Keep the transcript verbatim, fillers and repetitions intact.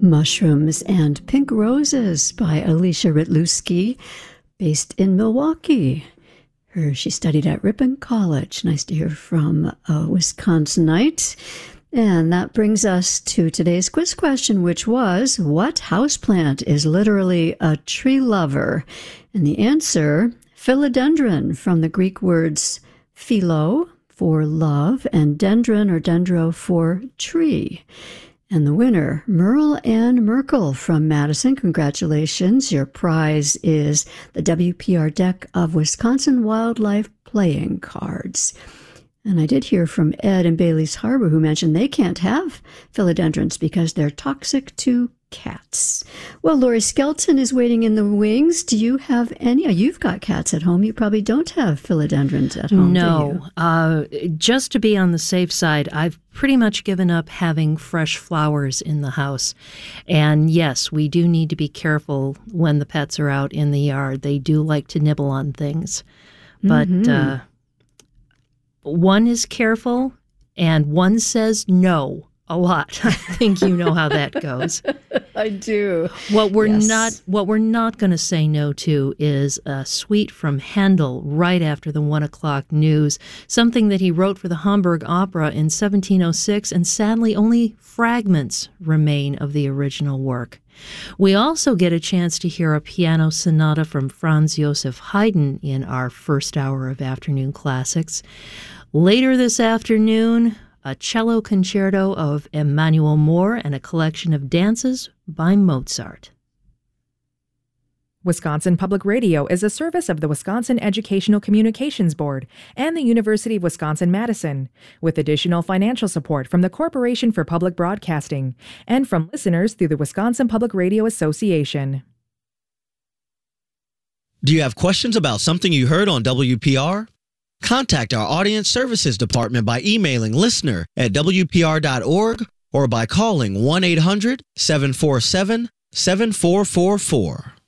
Mushrooms and Pink Roses by Alicia Rytlewski, based in Milwaukee. Her, she studied at Ripon College. Nice to hear from a Wisconsinite. And that brings us to today's quiz question, which was, what houseplant is literally a tree lover? And the answer, philodendron, from the Greek words philo, for love, and dendron or dendro for tree. And the winner, Merle Ann Merkel from Madison. Congratulations. Your prize is the W P R deck of Wisconsin Wildlife playing cards. And I did hear from Ed in Bailey's Harbor, who mentioned they can't have philodendrons because they're toxic to cats. Well, Lori Skelton is waiting in the wings. Do you have any? You've got cats at home. You probably don't have philodendrons at home, no. do you? Uh, just to be on the safe side, I've pretty much given up having fresh flowers in the house. And yes, we do need to be careful when the pets are out in the yard. They do like to nibble on things. But mm-hmm. uh, one is careful, and one says no a lot. I think you know how that goes. I do. What we're yes. not what we're not going to say no to is a suite from Handel right after the one o'clock news, something that he wrote for the Hamburg Opera in seventeen oh six, and sadly only fragments remain of the original work. We also get a chance to hear a piano sonata from Franz Joseph Haydn in our first hour of Afternoon Classics. Later this afternoon, a cello concerto of Emmanuel Moore and a collection of dances by Mozart. Wisconsin Public Radio is a service of the Wisconsin Educational Communications Board and the University of Wisconsin-Madison, with additional financial support from the Corporation for Public Broadcasting and from listeners through the Wisconsin Public Radio Association. Do you have questions about something you heard on W P R? Contact our Audience Services Department by emailing listener at W P R dot org or by calling one eight hundred seven four seven seven four four four.